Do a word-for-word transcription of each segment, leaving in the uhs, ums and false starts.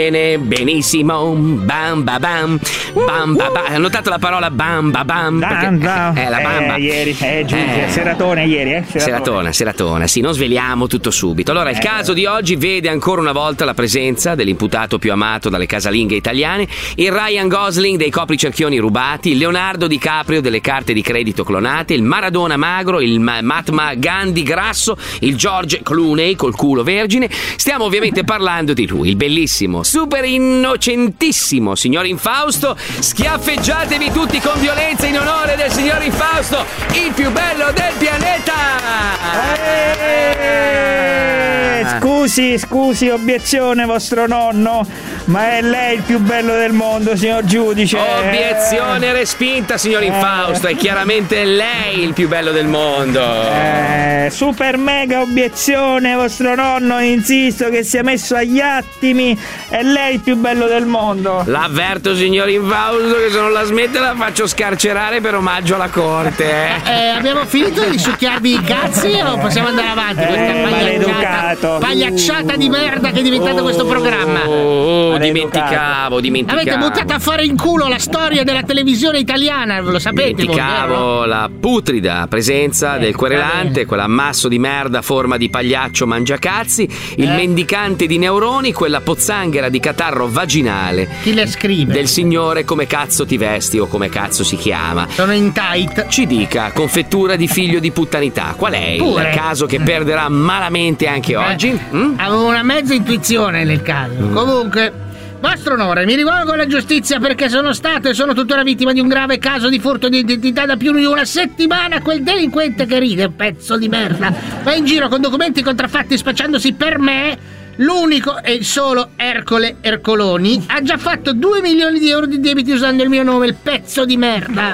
Bene, benissimo, bam ba bam, bam ba bam. Hai notato la parola bam ba bam? Bamba. È la bamba. Eh, ieri, eh, giusto, Eh. seratone ieri, eh. Seratone. Seratona, seratona, sì, non sveliamo tutto subito. Allora, il Eh. caso di oggi vede ancora una volta la presenza dell'imputato più amato dalle casalinghe italiane, il Ryan Gosling dei copricerchioni rubati, il Leonardo DiCaprio delle carte di credito clonate, il Maradona magro, il Ma- Mahatma Gandhi grasso, il George Clooney col culo vergine. Stiamo ovviamente parlando di lui, il bellissimo, super innocentissimo signor Infausto. Schiaffeggiatevi tutti con violenza in onore del signor Infausto, il più bello del pianeta. Eh, Scusi, scusi, obiezione, vostro nonno, ma è lei il più bello del mondo, signor giudice. Obiezione respinta, signor Infausto, è chiaramente lei il più bello del mondo. Eh, super mega obiezione, vostro nonno, insisto che sia messo agli attimi, è lei il più bello del mondo. L'avverto, signor Infausto, che se non la smette la faccio scarcerare per omaggio alla corte. eh. Eh, abbiamo finito di succhiarvi i cazzi o possiamo andare avanti? Eh, Questa maleducato. pagliacciata di merda che è diventato questo programma. Oh, Maleducato. dimenticavo, dimenticavo. Avete buttato a fare in culo la storia della televisione italiana, lo sapete voi, Dimenticavo vero? la putrida presenza del querelante, quell'ammasso di merda a forma di pagliaccio mangiacazzi, il Eh. mendicante di neuroni, quella pozzanghera di catarro vaginale Chi le scrive? del signore come cazzo ti vesti o come cazzo si chiama. Sono in tight. Ci dica, confettura di figlio di puttanità, qual è Pure. il caso che perderà malamente anche oggi? Eh, Mm? Avevo una mezza intuizione nel caso. Comunque, vostro onore, mi rivolgo alla giustizia perché sono stato e sono tuttora vittima di un grave caso di furto di identità da più di una settimana. Quel delinquente che ride, pezzo di merda, va in giro con documenti contraffatti spacciandosi per me. L'unico e il solo Ercole Ercoloni ha già fatto due milioni di euro di debiti usando il mio nome, il pezzo di merda.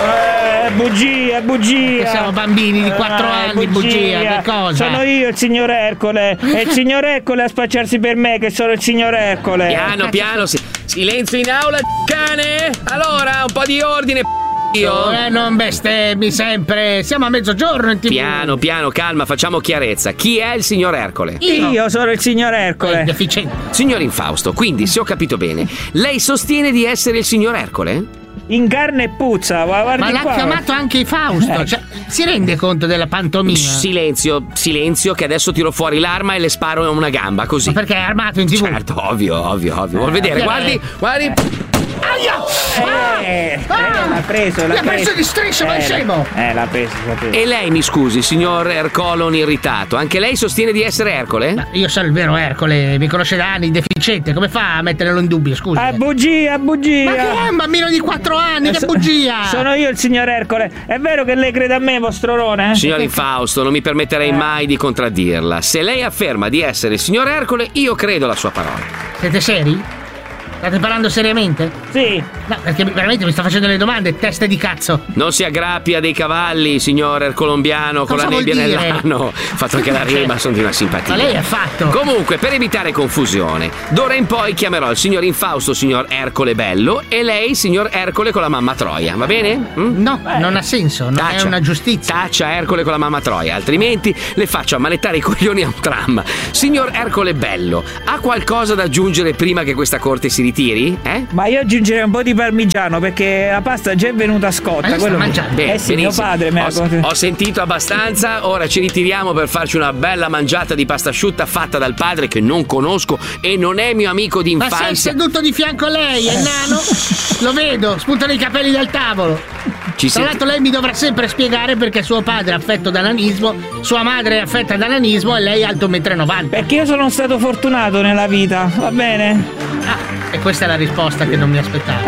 Eh, bugia, bugia. Che siamo bambini di quattro Eh, anni, bugia, che cosa? Sono io il signor Ercole. È il signor Ercole a spacciarsi per me, che sono il signor Ercole. Piano, piano, si- silenzio in aula, cane! Allora, un po' di ordine, io. Eh, non bestemmi sempre, siamo a mezzogiorno in tv. Piano, piano, calma, facciamo chiarezza. Chi è il signor Ercole? Io, Io sono il signor Eh, Ercole. deficiente. Signor Infausto, quindi, se ho capito bene, lei sostiene di essere il signor Ercole? In carne e puzza, ma guardi Ma l'ha qua. chiamato anche Fausto, Eh. cioè, si rende conto della pantomima? Silenzio, silenzio, che adesso tiro fuori l'arma e le sparo a una gamba, così. Ma perché è armato in tv? Certo, ovvio, ovvio, ovvio. Vuol vedere? eh. Guardi, guardi. Aia! Eh, eh, Ah! l'ha preso, l'ha L'ha preso di striscio, ma è Eh, scemo! Eh, l'ha preso, l'ha preso. E lei, mi scusi, signor Ercolon irritato, anche lei sostiene di essere Ercole? Ma io sono il vero Ercole, mi conosce da anni, deficiente, come fa a metterlo in dubbio, scusi? Ah, bugia, bugia. Ma che è un bambino di quattro anni, Eh, che so- bugia! Sono io il signor Ercole. È vero che lei crede a me, vostro Rone? Signor Infausto, non mi permetterei mai di contraddirla. Se lei afferma di essere il signor Ercole, io credo alla sua parola. Siete seri? State parlando seriamente? Sì. No, perché veramente mi sta facendo delle domande, teste di cazzo. Non si aggrappi a dei cavalli, signor Ercolombiano, con Cosa la vuol nebbia dire? nell'anno. Fatto anche la rima, sono di una simpatia. Ma lei è fatto. Comunque, per evitare confusione, d'ora in poi chiamerò il signor Infausto signor Ercole Bello e lei signor Ercole con la mamma Troia, va bene? Mm? No, non ha senso, non è Taccia. una giustizia. Taccia Ercole con la mamma Troia, altrimenti le faccio ammanettare i coglioni a un tram. Signor Ercole Bello, ha qualcosa da aggiungere prima che questa corte si ritiri? Eh? Ma io aggiungerei un po' di parmigiano perché la pasta già è venuta scotta. Ma lei sta quello- mangiando? Bene, Eh sì, mio benissimo. padre me ho, la cosa- ho sentito abbastanza, ora ci ritiriamo per farci una bella mangiata di pasta asciutta fatta dal padre che non conosco e non è mio amico Ma sei d'infanzia. seduto di fianco a lei, è nano? Lo vedo, spuntano i capelli dal tavolo. Ci Tra senti- l'altro lei mi dovrà sempre spiegare perché suo padre è affetto da nanismo, sua madre è affetta da nanismo e lei è alto uno e novanta metri. Perché io sono stato fortunato nella vita, va bene? Ah, e questa è la risposta che non mi aspettavo.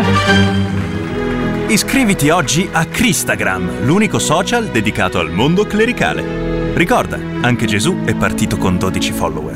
Iscriviti oggi a Cristagram, l'unico social dedicato al mondo clericale. Ricorda, anche Gesù è partito con dodici follower.